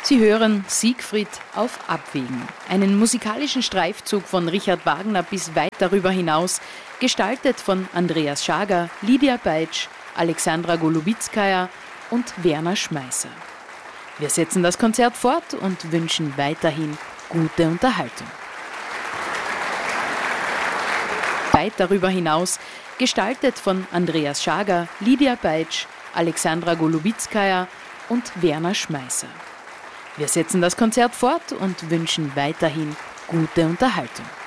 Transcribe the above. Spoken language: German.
Sie hören Siegfried auf Abwägen, einen musikalischen Streifzug von Richard Wagner bis weit darüber hinaus, gestaltet von Andreas Schager, Lydia Beitsch, Alexandra Golubitskaja und Werner Schmeißer. Wir setzen das Konzert fort und wünschen weiterhin gute Unterhaltung. Weit darüber hinaus, gestaltet von Andreas Schager, Lydia Beitsch, Alexandra Golubitskaja und Werner Schmeißer. Wir setzen das Konzert fort und wünschen weiterhin gute Unterhaltung.